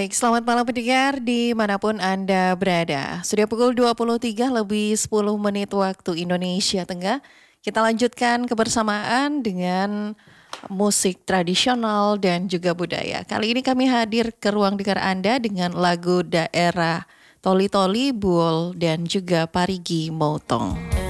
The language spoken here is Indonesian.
Baik, selamat malam pendengar dimanapun Anda berada. Sudah pukul 23 lebih 10 menit waktu Indonesia Tengah. Kita lanjutkan kebersamaan dengan musik tradisional dan juga budaya. Kali ini kami hadir ke ruang dengar Anda dengan lagu daerah Toli Toli, Buol, dan juga Parigi Motong.